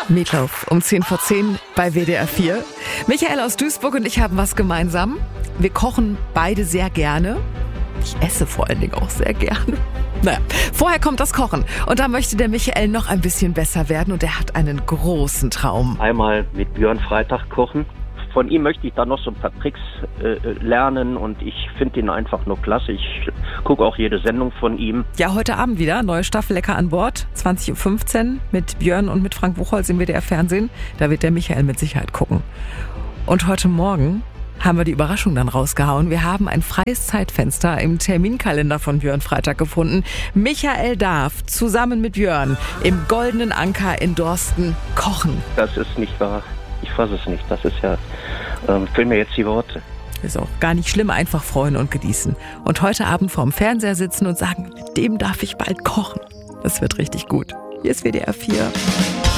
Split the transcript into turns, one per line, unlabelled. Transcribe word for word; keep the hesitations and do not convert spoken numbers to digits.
Meatloaf um zehn vor zehn bei W D R vier. Michael aus Duisburg und ich haben was gemeinsam. Wir kochen beide sehr gerne. Ich esse vor allen Dingen auch sehr gerne. Naja, vorher kommt das Kochen. Und da möchte der Michael noch ein bisschen besser werden. Und er hat einen großen Traum.
Einmal mit Björn Freitag kochen. Von ihm möchte ich dann noch so ein paar Tricks äh, lernen und ich finde ihn einfach nur klasse. Ich gucke auch jede Sendung von ihm.
Ja, heute Abend wieder, neue Staffel Lecker an Bord, zwanzig Uhr fünfzehn mit Björn und mit Frank Buchholz im W D R Fernsehen. Da wird der Michael mit Sicherheit gucken. Und heute Morgen haben wir die Überraschung dann rausgehauen. Wir haben ein freies Zeitfenster im Terminkalender von Björn Freitag gefunden. Michael darf zusammen mit Björn im Goldenen Anker in Dorsten kochen.
Das ist nicht wahr. Ich fasse es nicht. Das ist ja, ähm, fehlen mir jetzt die Worte.
Ist auch gar nicht schlimm, einfach freuen und genießen. Und heute Abend vorm Fernseher sitzen und sagen, mit dem darf ich bald kochen. Das wird richtig gut. Hier ist W D R vier.